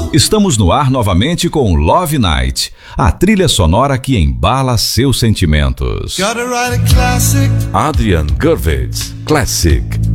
Estamos no ar novamente com Love Night, a trilha sonora que embala seus sentimentos. Gotta write a classic. Adrian Gervitz, Classic.